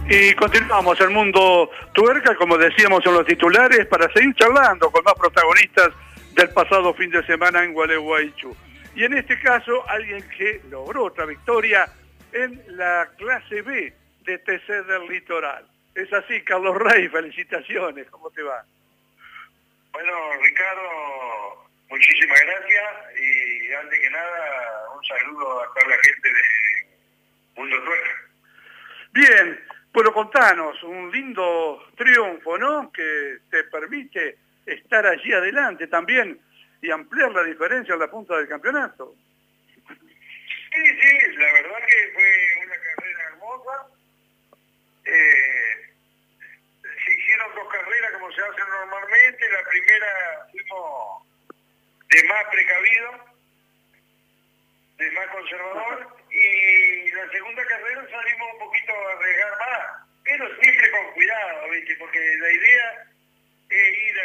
Y continuamos el mundo tuerca, como decíamos en los titulares, para seguir charlando con más protagonistas del pasado fin de semana en Gualeguaychú. Y en este caso, alguien que logró otra victoria en la clase B de TC del Litoral. Es así, Carlos Rey, felicitaciones, ¿cómo te va? Bueno, Ricardo, muchísimas gracias y antes que nada un saludo a toda la gente de Mundo Tuerca. Bien, bueno, contanos, un lindo triunfo, ¿no? Que te permite estar allí adelante también y ampliar la diferencia en la punta del campeonato. Sí, la verdad que fue una carrera hermosa. Se hicieron dos carreras como se hace normalmente. La primera fuimos de más precavido, de más conservador, y la segunda carrera salimos un poquito a arriesgar más, pero siempre con cuidado, ¿viste? Porque la idea es ir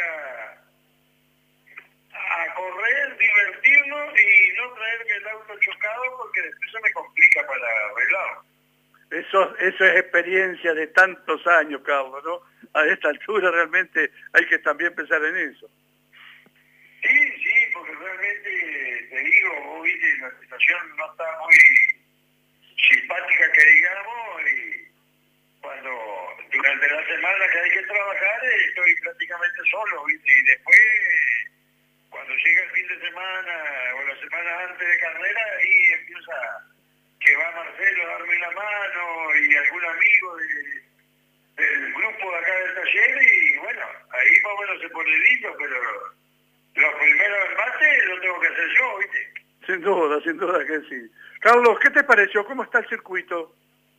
a correr, divertirnos y no traerme el auto chocado porque después se me complica para arreglarlo. Eso es experiencia de tantos años, Carlos, ¿no? A esta altura realmente hay que también pensar en eso. Sí, porque realmente, te digo, vos viste, la situación no está muy simpática que digamos, y cuando durante la semana que hay que trabajar estoy prácticamente solo, viste, y después cuando llega el fin de semana o la semana antes de carrera, ahí empieza que va Marcelo a darme la mano y algún amigo del grupo de acá del taller, y bueno, ahí más o menos se pone lindo, pero los primeros embates los tengo que hacer yo, ¿viste? Sin duda que sí. Carlos, ¿qué te pareció? ¿Cómo está el circuito?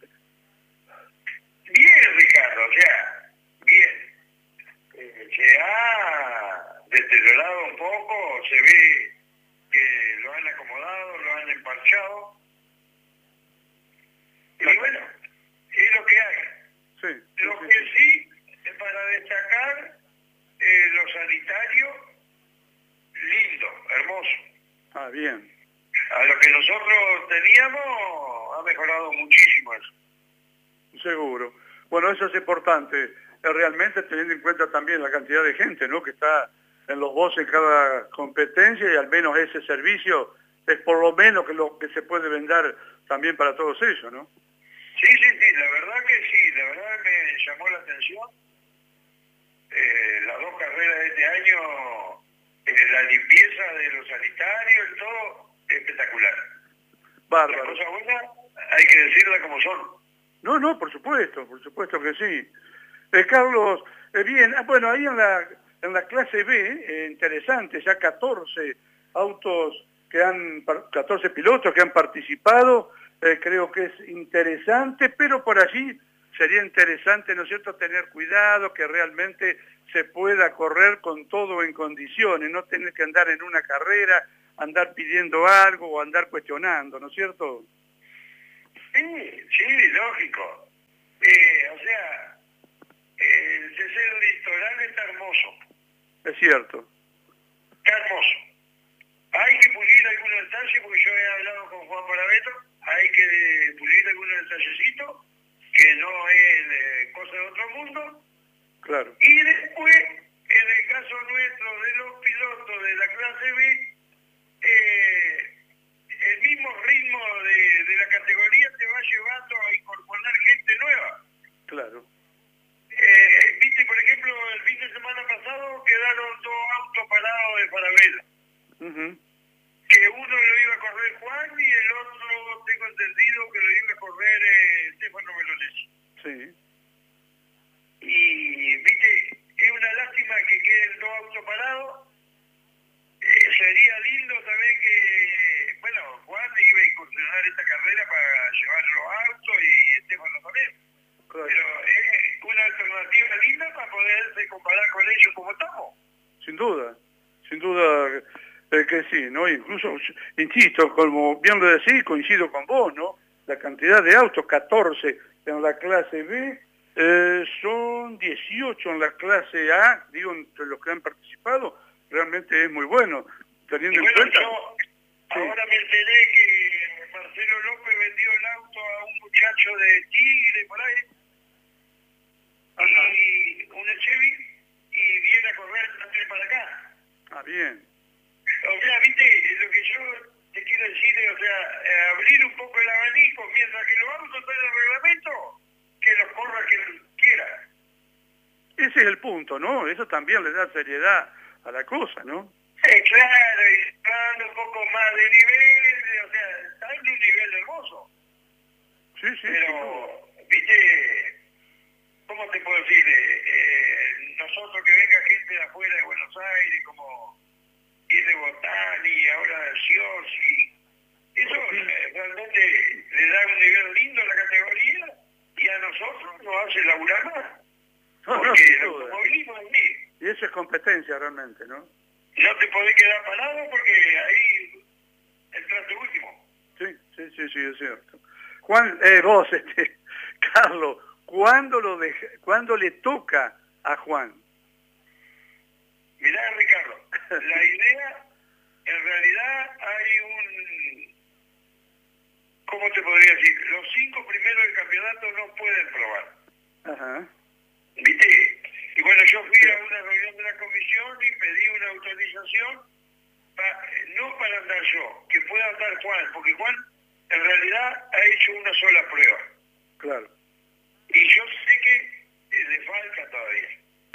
Bien, Ricardo, o sea, bien. Se ha deteriorado un poco, se ve que lo han acomodado, lo han emparchado. Y bueno, es lo que hay. Sí. Lo que sí, es para destacar, lo sanitario, lindo, hermoso. Ah, bien. A lo que nosotros teníamos, ha mejorado muchísimo eso. Seguro. Bueno, eso es importante, realmente teniendo en cuenta también la cantidad de gente, ¿no?, que está en los boxes en cada competencia, y al menos ese servicio es por lo menos que lo que se puede vender también para todos ellos, ¿no? Sí, la verdad que sí, la verdad me llamó la atención. Las dos carreras de este año, la limpieza de los sanitarios, todo espectacular. Bárbaro. Las cosas buenas hay que decirlas como son. No, por supuesto que sí. Carlos, bien, bueno, ahí en la clase B, interesante, ya 14 autos 14 pilotos que han participado, creo que es interesante, pero por allí sería interesante, ¿no es cierto?, tener cuidado, que realmente se pueda correr con todo en condiciones, no tener que andar en una carrera, andar pidiendo algo o andar cuestionando, ¿no es cierto? Sí, lógico. O sea, el CC del Litoral está hermoso. Es cierto. Está hermoso. Hay que pulir algunos detalles, porque yo he hablado con Juan Parabeto, hay que pulir algunos detallecitos, que no es cosa de otro mundo. Claro. Y después, en el caso nuestro de los pilotos de la clase B, el mismo ritmo de la categoría te va llevando a incorporar gente nueva. Claro. Viste, por ejemplo, el fin de semana pasado quedaron dos autos parados de Falabella. Que uno lo iba a correr Juan y el otro tengo entendido que lo iba a correr Stefano Melonesi. Sí. Y viste, es una lástima que queden dos autos parados. Sería lindo también que, bueno, Juan iba a incursionar esta carrera para llevar los autos y Stefano también. Claro. Pero es una alternativa linda para poderse comparar con ellos como estamos. Sin duda que sí, ¿no? Incluso, insisto, como bien lo decís, coincido con vos, ¿no? La cantidad de autos, 14 en la clase B, son 18 en la clase A, digo, entre los que han participado, realmente es muy bueno, teniendo en cuenta... Yo ahora me enteré que Marcelo López vendió el auto a un muchacho de Tigre, por ahí, bien. O sea, viste, lo que yo te quiero decir es, o sea, abrir un poco el abanico, mientras que los autos están en el reglamento, que los corra quien quiera. Ese es el punto, ¿no? Eso también le da seriedad a la cosa, ¿no? Claro, y está dando un poco más de nivel, o sea, está en un nivel hermoso. Sí, sí. Pero, viste, ¿cómo te puedo decir? Nosotros que venga gente de afuera de Buenos Aires, como viene Botani, ahora Sciossi, eso realmente le da un nivel lindo a la categoría y a nosotros nos hace laburar más. Porque el automovilismo es así. Y eso es competencia realmente, ¿no? No te podés quedar parado porque ahí entraste último. Sí, es cierto. Juan, vos, Carlos, ¿cuándo le toca a Juan? Mirá, Ricardo, la idea, en realidad hay un, ¿cómo te podría decir? Los 5 primeros del campeonato no pueden probar. Ajá. ¿Viste? Y bueno, yo fui a una reunión de la comisión y pedí una autorización, no para andar yo, que pueda andar Juan, porque Juan en realidad ha hecho una sola prueba. Claro. Y yo sé que le falta todavía.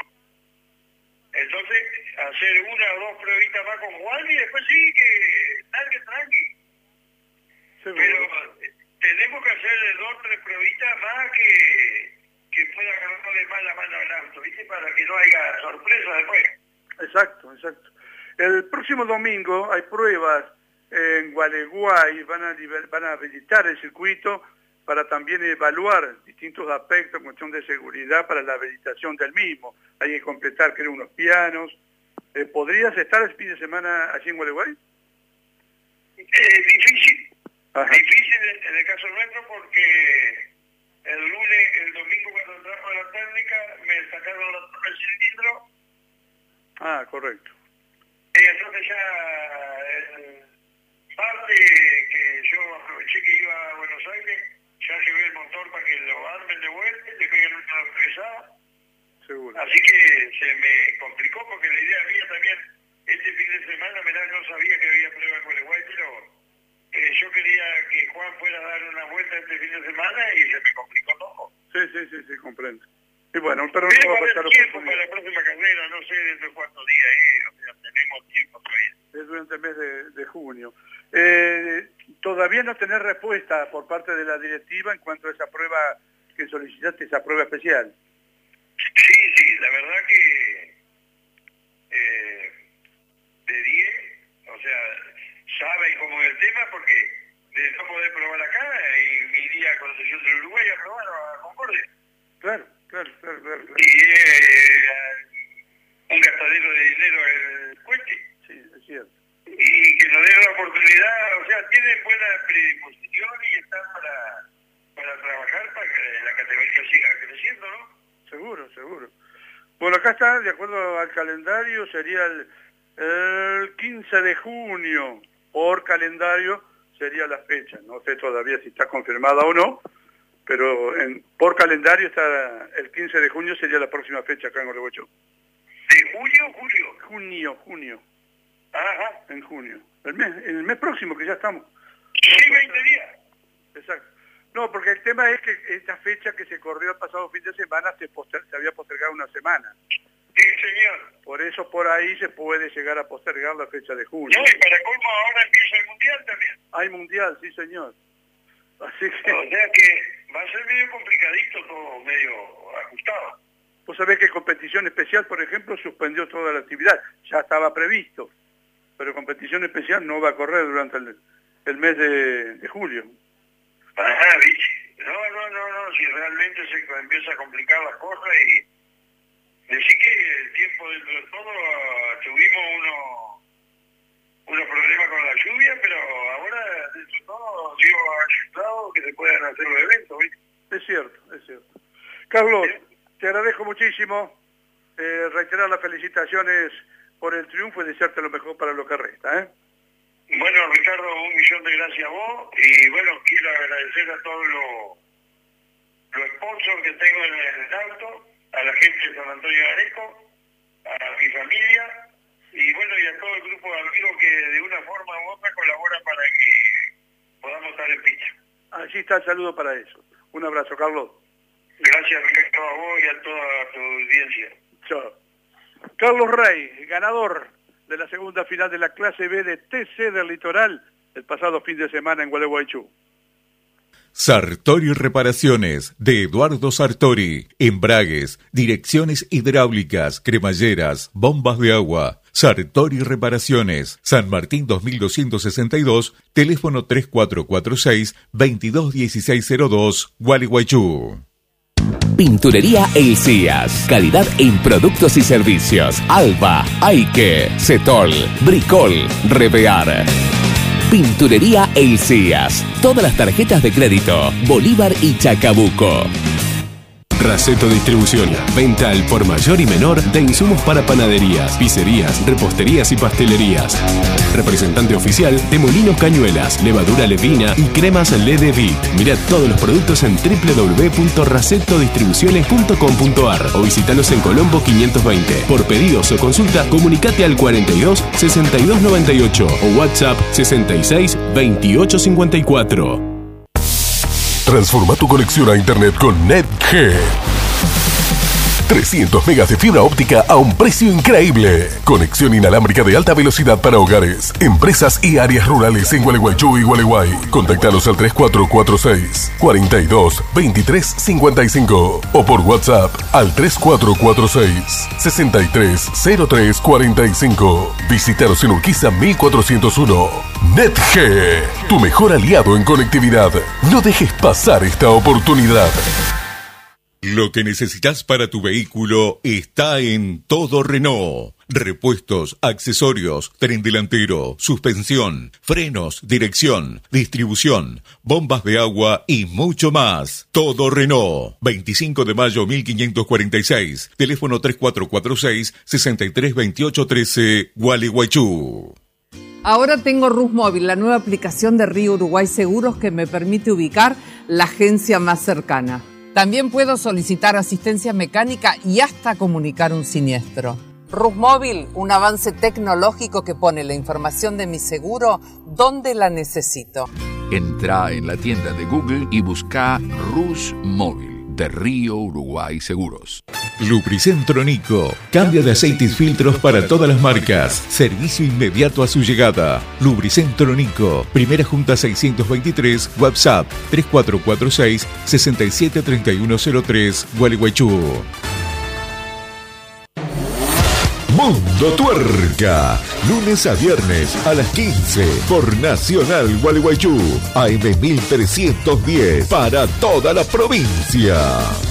Entonces, hacer 1 o 2 pruebitas más con Juan y después sí, que salga tranqui. Seguro. Pero tenemos que hacer 2 o 3 pruebitas más que pueda agarrarle más la mano al auto, ¿viste? Para que no haya sorpresa después. Exacto. El próximo domingo hay pruebas en Gualeguay, van a habilitar el circuito para también evaluar distintos aspectos en cuestión de seguridad para la habilitación del mismo. Hay que completar, creo, unos pianos. ¿Podrías estar el fin de semana allí en Gualeguay? Difícil. Ajá. Difícil en el caso nuestro porque el domingo cuando entramos a la técnica me sacaron la torre del cilindro. Ah, correcto. Y entonces ya parte que yo aproveché que iba a Buenos Aires, ya llevé el motor para que lo armen de vuelta y le peguen una pesada. Seguro. Así que se me complicó porque la idea mía también, este fin de semana, no sabía que había prueba en Gualeguay, pero yo quería que Juan fuera a dar una vuelta este fin de semana y se me complicó todo. Sí, comprendo. Y bueno, pero no va a haber pasar tiempo para la próxima carrera, no sé dentro de cuántos días es, o sea, tenemos tiempo todavía. Es durante el mes de junio. Todavía no tenés respuesta por parte de la directiva en cuanto a esa prueba que solicitaste, esa prueba especial. Sí, la verdad que de 10, o sea, saben cómo es el tema porque de no poder probar acá y me iría a Concepción del Uruguay a probar a Concordia. Claro. Y un gastadero de dinero el cohete. Sí, es cierto. Y que nos dé la oportunidad, o sea, tienen buena predisposición y están para trabajar para que la categoría siga creciendo, ¿no? Seguro. Bueno, acá está, de acuerdo al calendario, sería el 15 de junio. Por calendario sería la fecha. No sé todavía si está confirmada o no, pero por calendario está el 15 de junio sería la próxima fecha acá en Gualeguaychú. ¿De julio? Junio. Ajá. En junio. El mes próximo, que ya estamos. Sí, 20 días. Exacto. No, porque el tema es que esta fecha que se corrió el pasado fin de semana se había postergado una semana. Sí, señor. Por eso por ahí se puede llegar a postergar la fecha de junio. No, y para colmo ahora empieza el Mundial también. Hay Mundial, sí señor. Así que... O sea que va a ser medio complicadito todo, medio ajustado. Vos sabés que competición especial, por ejemplo, suspendió toda la actividad. Ya estaba previsto. Pero competición especial no va a correr durante el mes de julio. Ajá, ¿viste? No, si realmente se empieza a complicar las cosas y decir que el tiempo dentro de todo tuvimos unos problemas con la lluvia, pero ahora dentro de todo Dios ha ayudado que se puedan hacer los eventos, ¿viste? Es cierto. Carlos, te agradezco muchísimo, reiterar las felicitaciones por el triunfo y desearte lo mejor para lo que resta, ¿eh? Bueno, Ricardo, 1.000.000 de gracias a vos y bueno, quiero agradecer a todos los sponsors que tengo en el auto, a la gente de San Antonio de Areco, a mi familia y bueno, y a todo el grupo de amigos que de una forma u otra colaboran para que podamos estar en pista. Allí está el saludo para eso. Un abrazo, Carlos. Gracias, Ricardo, a vos y a toda tu audiencia. Chao. Carlos Rey, ganador de la segunda final de la clase B de TC del Litoral el pasado fin de semana en Gualeguaychú. Sartori Reparaciones, de Eduardo Sartori. Embragues, direcciones hidráulicas, cremalleras, bombas de agua. Sartori Reparaciones, San Martín 2262, teléfono 3446-221602, Gualeguaychú. Pinturería El Cías. Calidad en productos y servicios. Alba, Aike, Cetol, Bricol, Revear. Pinturería El Cías. Todas las tarjetas de crédito. Bolívar y Chacabuco. Raceto Distribución. Venta al por mayor y menor de insumos para panaderías, pizzerías, reposterías y pastelerías. Representante oficial de Molinos Cañuelas, levadura Levina y cremas Ledevit. Mira todos los productos en www.racetodistribuciones.com.ar o visitanos en Colombo 520. Por pedidos o consulta, comunicate al 42 62 98 o WhatsApp 66 28 54. Transforma tu conexión a internet con NetG. 300 megas de fibra óptica a un precio increíble. Conexión inalámbrica de alta velocidad para hogares, empresas y áreas rurales en Gualeguaychú y Gualeguay. Contáctanos al 3446 42 23 55 o por WhatsApp al 3446 63 03 45. Visítanos en Urquiza 1401. NetG, tu mejor aliado en conectividad. No dejes pasar esta oportunidad. Lo que necesitas para tu vehículo está en Todo Renault. Repuestos, accesorios, tren delantero, suspensión, frenos, dirección, distribución, bombas de agua y mucho más. Todo Renault. 25 de mayo 1546. Teléfono 3446 632813, Gualeguaychú. Ahora tengo Rus Móvil, la nueva aplicación de Río Uruguay Seguros que me permite ubicar la agencia más cercana. También puedo solicitar asistencia mecánica y hasta comunicar un siniestro. Rus Móvil, un avance tecnológico que pone la información de mi seguro donde la necesito. Entra en la tienda de Google y busca Rus Móvil de Río Uruguay Seguros. Lubricentro Nico. Cambio de aceites y filtros para todas las marcas. Servicio inmediato a su llegada. Lubricentro Nico. Primera Junta 623. WhatsApp 3446 673103. Gualeguaychú. Mundo Tuerca, lunes a viernes a las 15 por Nacional Gualeguaychú, AM 1310 para toda la provincia.